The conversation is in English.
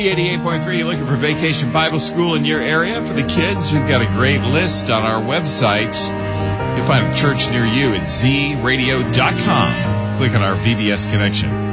88.3, you're looking for Vacation Bible School in your area for the kids. We've got a great list on our website. You'll find a church near you at zradio.com. Click on our VBS connection.